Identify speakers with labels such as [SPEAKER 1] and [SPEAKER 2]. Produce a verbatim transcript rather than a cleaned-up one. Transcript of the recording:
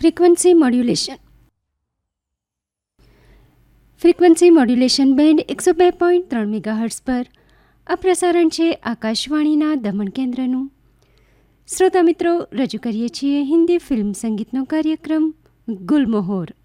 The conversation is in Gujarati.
[SPEAKER 1] Frequency modulation frequency modulation band એકસો બે પોઈન્ટ ત્રણ મેગાહર્ટ્ઝ પર આ પ્રસારણ છે આકાશવાણીના દમણ કેન્દ્રનું. શ્રોતા મિત્રો, રજૂ કરીએ છીએ હિન્દી ફિલ્મ સંગીતનો કાર્યક્રમ ગુલમોહર.